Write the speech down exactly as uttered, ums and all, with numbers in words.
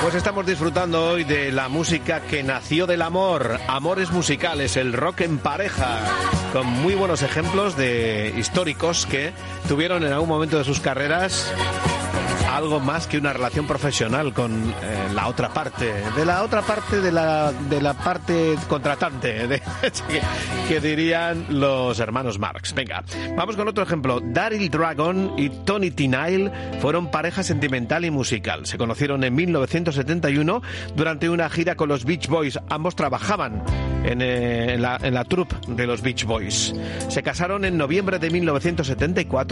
Pues estamos disfrutando hoy de la música que nació del amor, amores musicales, el rock en pareja, con muy buenos ejemplos de históricos que tuvieron en algún momento de sus carreras algo más que una relación profesional con eh, la otra parte, de la otra parte de la de la parte contratante, de, que, que dirían los hermanos Marx. Venga, vamos con otro ejemplo. Daryl Dragon y Tony T. Nile fueron pareja sentimental y musical. Se conocieron en mil novecientos setenta y uno durante una gira con los Beach Boys. Ambos trabajaban en, eh, en, la, en la troupe de los Beach Boys. Se casaron en noviembre de mil novecientos setenta y cuatro.